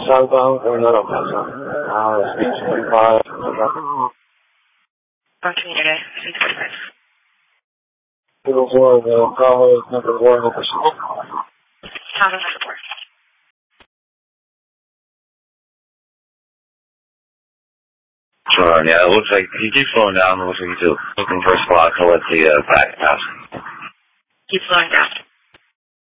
southbound or not southbound? Speed 45. Community today, speed 45. People for the Tahoe number 4 over school. Tahoe number 4. Sure, yeah, it looks like he keeps slowing down. It looks like he's looking for a spot to let the back pass. Keep slowing down.